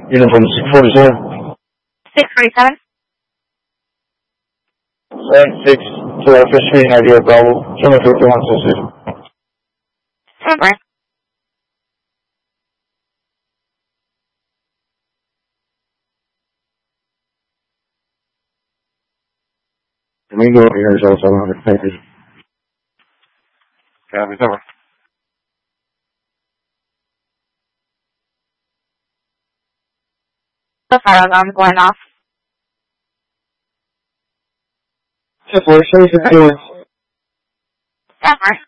Uniform 647. 647. 76 to our Fish Street, idea Bravo. 25166. Remember. Let me go over here, so 700. Thank you. Copy, over. The fire alarm going off. Just for station 2. Remember.